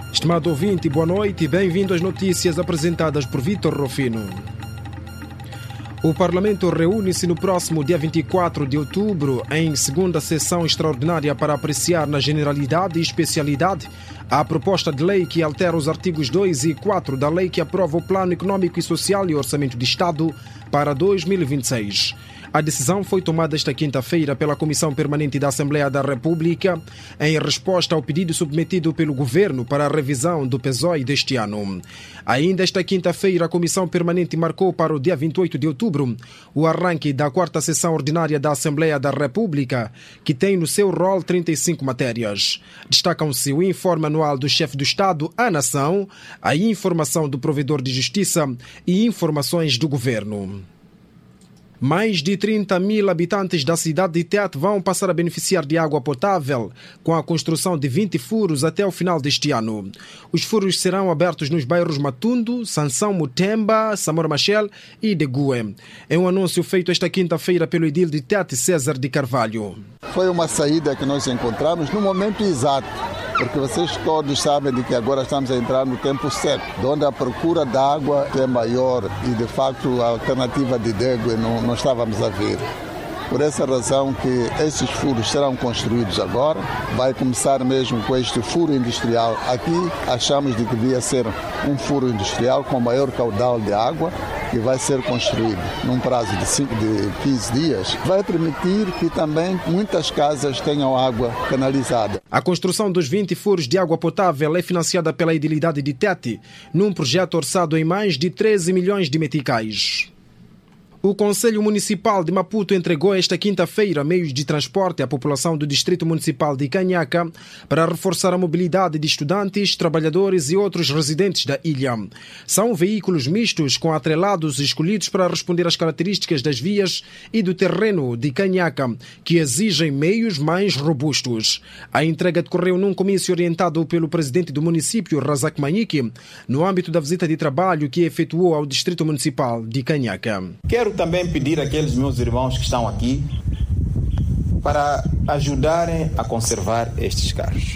Estimado ouvinte, boa noite e bem-vindo às notícias apresentadas por Vítor Rufino. O Parlamento reúne-se no próximo dia 24 de outubro em segunda sessão extraordinária para apreciar na generalidade e especialidade a proposta de lei que altera os artigos 2 e 4 da lei que aprova o Plano Econômico e Social e Orçamento de Estado para 2026. A decisão foi tomada esta quinta-feira pela Comissão Permanente da Assembleia da República em resposta ao pedido submetido pelo Governo para a revisão do PESOE deste ano. Ainda esta quinta-feira, a Comissão Permanente marcou para o dia 28 de outubro o arranque da quarta sessão ordinária da Assembleia da República, que tem no seu rol 35 matérias. Destacam-se o informe anual do chefe do Estado à Nação, a informação do provedor de justiça e informações do Governo. Mais de 30 mil habitantes da cidade de Tete vão passar a beneficiar de água potável com a construção de 20 furos até o final deste ano. Os furos serão abertos nos bairros Matundo, Sansão, Mutemba, Samora Machel e Degue. É um anúncio feito esta quinta-feira pelo edil de Tete, César de Carvalho. Foi uma saída que nós encontramos no momento exato, porque vocês todos sabem de que agora estamos a entrar no tempo seco, onde a procura de água é maior e, de facto, a alternativa de Degue não estávamos a ver. Por essa razão que esses furos serão construídos agora, vai começar mesmo com este furo industrial. Aqui achamos de que devia ser um furo industrial com maior caudal de água, que vai ser construído num prazo de 15 dias, vai permitir que também muitas casas tenham água canalizada. A construção dos 20 furos de água potável é financiada pela Edilidade de Tete, num projeto orçado em mais de 13 milhões de meticais. O Conselho Municipal de Maputo entregou esta quinta-feira meios de transporte à população do Distrito Municipal de Canhaca para reforçar a mobilidade de estudantes, trabalhadores e outros residentes da ilha. São veículos mistos com atrelados escolhidos para responder às características das vias e do terreno de Canhaca, que exigem meios mais robustos. A entrega decorreu num comício orientado pelo presidente do município, Razak Manhiki, no âmbito da visita de trabalho que efetuou ao Distrito Municipal de Canhaca. Quero também pedir àqueles meus irmãos que estão aqui para ajudarem a conservar estes carros.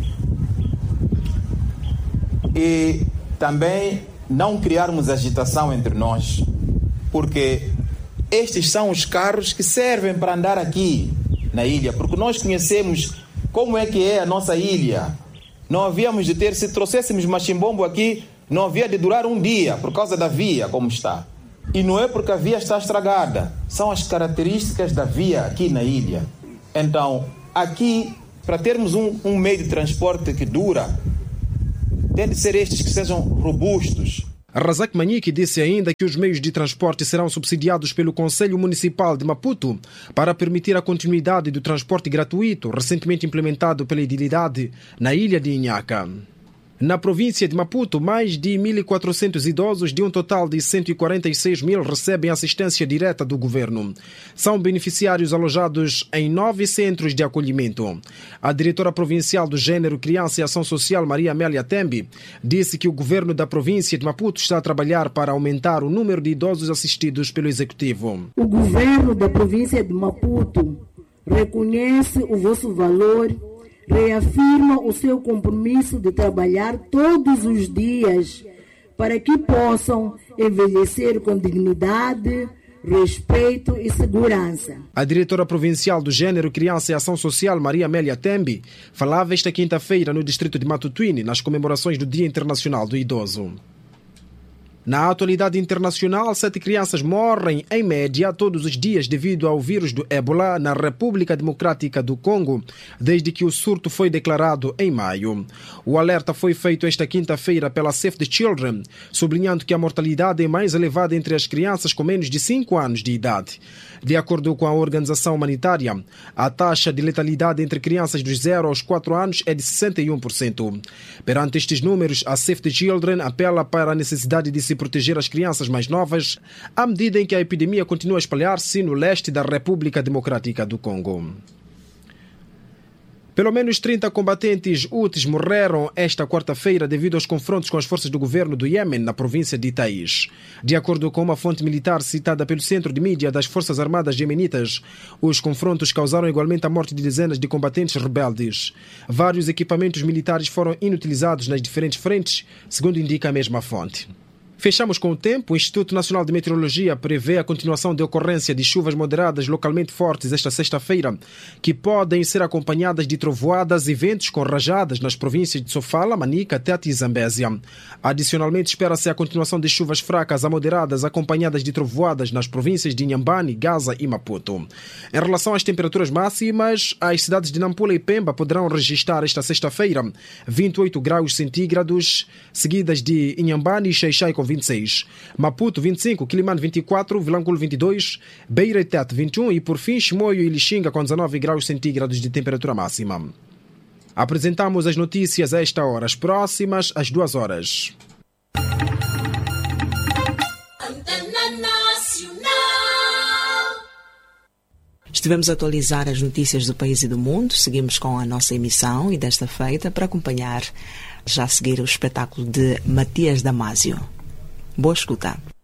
E também não criarmos agitação entre nós, porque estes são os carros que servem para andar aqui na ilha, porque nós conhecemos como é que é a nossa ilha. Não havíamos de ter, se trouxéssemos machimbombo aqui, não havia de durar um dia por causa da via como está. E não é porque a via está estragada, são as características da via aqui na ilha. Então, aqui, para termos um meio de transporte que dura, tem de ser estes que sejam robustos. Razak Manhiki disse ainda que os meios de transporte serão subsidiados pelo Conselho Municipal de Maputo para permitir a continuidade do transporte gratuito, recentemente implementado pela Edilidade na ilha de Inhaca. Na província de Maputo, mais de 1.400 idosos de um total de 146 mil recebem assistência direta do governo. São beneficiários alojados em 9 centros de acolhimento. A diretora provincial do Gênero, Criança e Ação Social, Maria Amélia Tembi, disse que o governo da província de Maputo está a trabalhar para aumentar o número de idosos assistidos pelo Executivo. O governo da província de Maputo reconhece o vosso valor, reafirma o seu compromisso de trabalhar todos os dias para que possam envelhecer com dignidade, respeito e segurança. A diretora provincial do Gênero, Criança e Ação Social, Maria Amélia Tembi, falava esta quinta-feira no distrito de Matutuine, nas comemorações do Dia Internacional do Idoso. Na atualidade internacional, 7 crianças morrem, em média, todos os dias devido ao vírus do ébola na República Democrática do Congo, desde que o surto foi declarado em maio. O alerta foi feito esta quinta-feira pela Save the Children, sublinhando que a mortalidade é mais elevada entre as crianças com menos de 5 anos de idade. De acordo com a organização humanitária, a taxa de letalidade entre crianças dos 0 aos 4 anos é de 61%. Perante estes números, a Save the Children apela para a necessidade de se proteger as crianças mais novas, à medida em que a epidemia continua a espalhar-se no leste da República Democrática do Congo. Pelo menos 30 combatentes úteis morreram esta quarta-feira devido aos confrontos com as forças do governo do Iêmen na província de Taiz. De acordo com uma fonte militar citada pelo Centro de Mídia das Forças Armadas Iemenitas, os confrontos causaram igualmente a morte de dezenas de combatentes rebeldes. Vários equipamentos militares foram inutilizados nas diferentes frentes, segundo indica a mesma fonte. Fechamos com o tempo. O Instituto Nacional de Meteorologia prevê a continuação de ocorrência de chuvas moderadas localmente fortes esta sexta-feira, que podem ser acompanhadas de trovoadas e ventos com rajadas nas províncias de Sofala, Manica, Tete e Zambésia. Adicionalmente, espera-se a continuação de chuvas fracas a moderadas acompanhadas de trovoadas nas províncias de Inhambane, Gaza e Maputo. Em relação às temperaturas máximas, as cidades de Nampula e Pemba poderão registrar esta sexta-feira 28 graus centígrados, seguidas de Inhambane e Xai-Xai com 26, Maputo 25, Quilimane 24, Vilanculo 22, Beira e Tete 21 e por fim Chimoio e Lixinga com 19 graus centígrados de temperatura máxima. Apresentamos as notícias a esta hora, as próximas às 2 horas. Estivemos a atualizar as notícias do país e do mundo. Seguimos com a nossa emissão e desta feita para acompanhar já a seguir o espetáculo de Matias Damasio. Boa escuta.